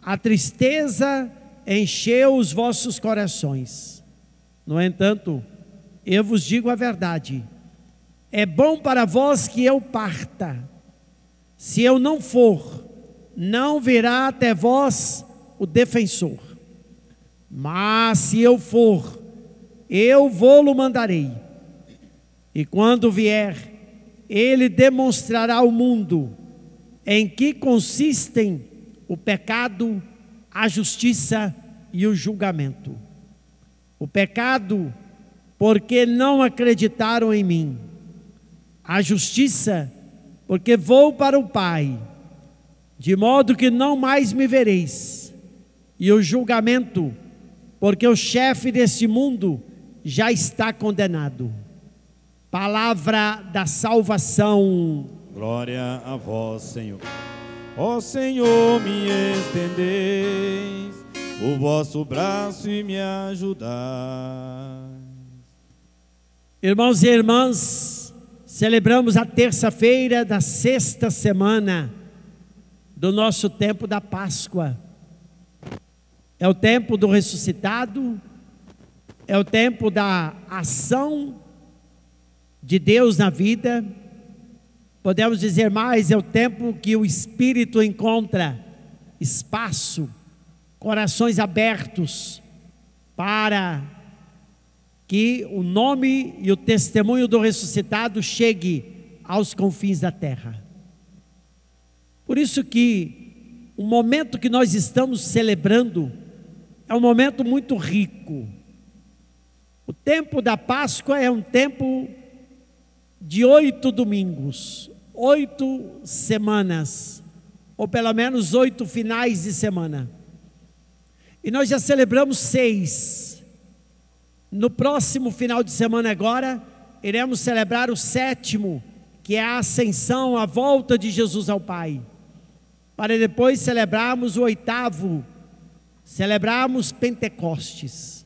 a tristeza encheu os vossos corações. No entanto, eu vos digo a verdade: é bom para vós que eu parta. Se eu não for, não virá até vós o defensor. Mas se eu for, eu vou-lo mandarei. E quando vier, ele demonstrará ao mundo em que consistem o pecado, a justiça e o julgamento. O pecado, porque não acreditaram em mim. A justiça, porque vou para o Pai, de modo que não mais me vereis. E o julgamento, porque o chefe deste mundo já está condenado. Palavra da salvação. Glória a vós, Senhor. Ó Senhor, me estendeis o vosso braço e me ajudai. Irmãos e irmãs, celebramos a terça-feira da sexta semana do nosso tempo da Páscoa. É o tempo do ressuscitado, é o tempo da ação de Deus na vida. Podemos dizer mais, é o tempo que o Espírito encontra espaço, corações abertos, para que o nome e o testemunho do ressuscitado chegue aos confins da terra. Por isso que o momento que nós estamos celebrando é um momento muito rico. O tempo da Páscoa é um tempo de 8 domingos, 8 semanas, ou pelo menos 8 finais de semana. E nós já celebramos 6. No próximo final de semana agora, iremos celebrar o 7º, que é a ascensão, a volta de Jesus ao Pai. Para depois celebrarmos o 8º, celebrarmos Pentecostes,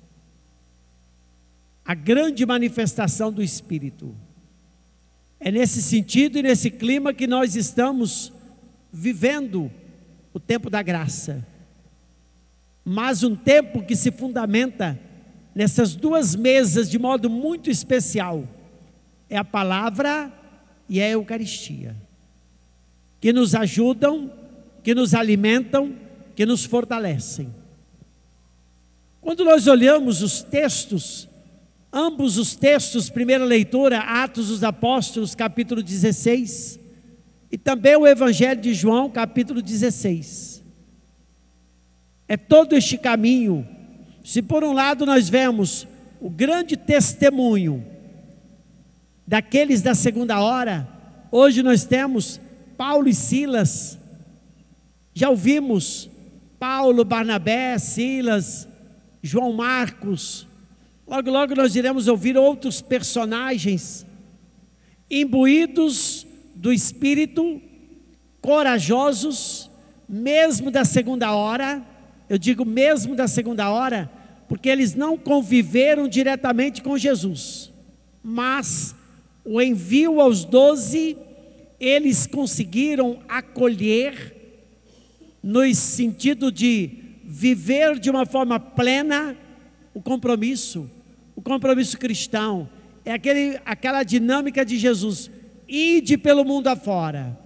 a grande manifestação do Espírito. É nesse sentido e nesse clima que nós estamos vivendo o tempo da graça. Mas um tempo que se fundamenta nessas duas mesas de modo muito especial. É a palavra e a Eucaristia, que nos ajudam, que nos alimentam, que nos fortalecem. Quando nós olhamos os textos, ambos os textos, primeira leitura, Atos dos Apóstolos, capítulo 16, e também o Evangelho de João, capítulo 16. É todo este caminho. Se por um lado nós vemos o grande testemunho daqueles da segunda hora, hoje nós temos Paulo e Silas. Já ouvimos Paulo, Barnabé, Silas, João Marcos. Logo, logo nós iremos ouvir outros personagens imbuídos do Espírito, corajosos, mesmo da segunda hora. Eu digo mesmo da segunda hora, porque eles não conviveram diretamente com Jesus, mas o envio aos 12, eles conseguiram acolher, no sentido de viver de uma forma plena o compromisso cristão. É aquela dinâmica de Jesus: ide pelo mundo afora.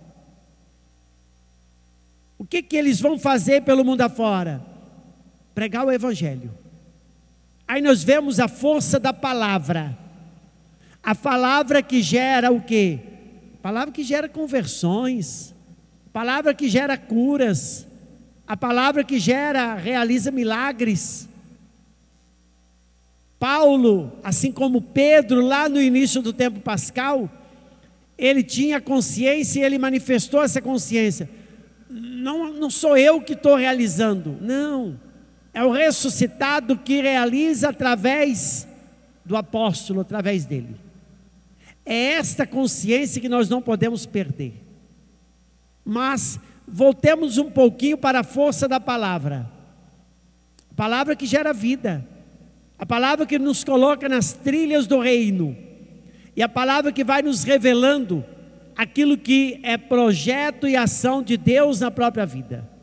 O que eles vão fazer pelo mundo afora? Pregar o Evangelho. Aí nós vemos a força da palavra. A palavra que gera o quê? A palavra que gera conversões. A palavra que gera curas. A palavra que realiza milagres. Paulo, assim como Pedro, lá no início do tempo pascal, ele tinha consciência e ele manifestou essa consciência. Não sou eu que estou realizando, não. É o ressuscitado que realiza através do apóstolo, através dele. É esta consciência que nós não podemos perder. Mas voltemos um pouquinho para a força da palavra. A palavra que gera vida. A palavra que nos coloca nas trilhas do reino. E a palavra que vai nos revelando aquilo que é projeto e ação de Deus na própria vida.